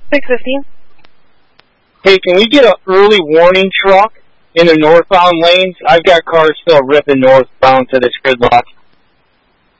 615. Hey, can we get an early warning truck in the northbound lanes? I've got cars still ripping northbound to this gridlock.